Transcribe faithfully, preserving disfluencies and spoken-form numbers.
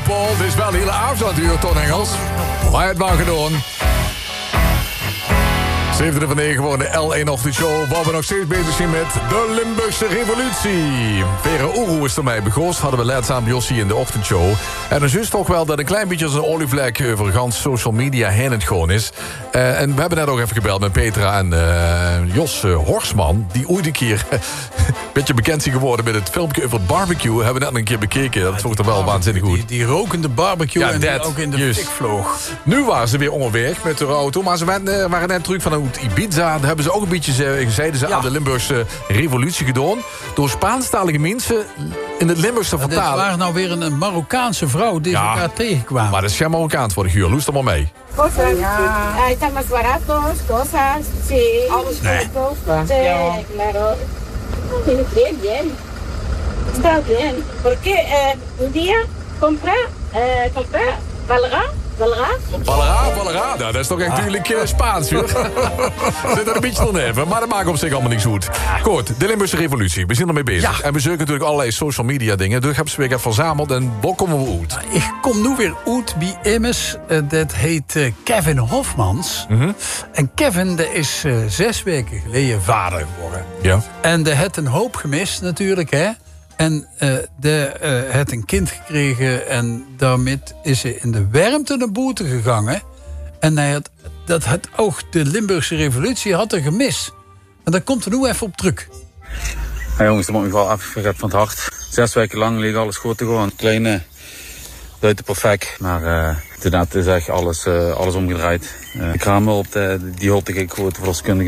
Paul. Dit is wel een hele avond natuurlijk, Ton Engels. Maar het mag gedaan. zevende van negen gewoon de L één Ochtendshow, waar we nog steeds bezig zijn met de Limburgse revolutie. Vera Oeroe is ermee begost, hadden we laatst aan Jossie in de ochtendshow. En dus is toch wel dat een klein beetje als een olievlek over gans social media heen het gewoon is. Uh, en we hebben net ook even gebeld met Petra en uh, Jos uh, Horsman, die ooit een keer een beetje bekend zijn geworden met het filmpje over het barbecue. Hebben we net een keer bekeken, dat vond er wel waanzinnig goed. Die, die rokende barbecue ja, en die ook in de just. fik vloog. Nu waren ze weer onderweg met de auto, maar ze waren, waren net terug van een Ibiza. Daar hebben ze ook een beetje, zeiden ze, ja. aan de Limburgse revolutie gedaan. Door Spaanstalige mensen in het Limburgs te vertalen. Dit waren nou weer een, een Marokkaanse vrouw die ja. elkaar tegenkwamen. Maar dat is geen Marokkaans voor de guur. Loes er maar mee. Cosas, ja. Ahí están más baratos, cosas, sí. Alles nee. Sí, ja. Claro. Bien, bien. Está bien. Porque eh, un día compra, eh, compra, valga. Valera? Valera, Valera. Nou, dat is toch natuurlijk uh, Spaans, hoor. Zit er een beetje nog even, maar dat maakt op zich allemaal niks goed. Goed, de Limburgse revolutie. We zijn ermee bezig. Ja. En we zoeken natuurlijk allerlei social media dingen. Dus hebben ze weer even verzameld en waar komen we uit? Ik kom nu weer uit bij Emmes. Uh, dat heet uh, Kevin Hofmans. Mm-hmm. En Kevin dat is uh, zes weken geleden vader geworden. Ja. En de heeft een hoop gemist natuurlijk, hè. En uh, de uh, heeft een kind gekregen en daarmee is ze in de warmte naar boete gegaan. En hij had, dat had ook de Limburgse revolutie had er gemist. En daar komt er nu even op terug. Ja, jongens, dat moet me wel afgegaan van het hart. Zes weken lang leek alles goed te gaan. Kleine, buiten perfect. Maar uh, inderdaad is echt alles, uh, alles omgedraaid. Uh, de kraamhulp, die hulp ik goed, de verloskundige.